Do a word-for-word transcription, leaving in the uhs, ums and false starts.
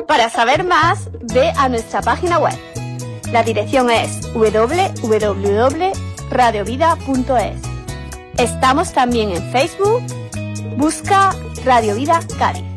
Para saber más, ve a nuestra página web. La dirección es doble u doble u doble punto radio vida punto es. Estamos también en Facebook. Busca Radio Vida Cádiz.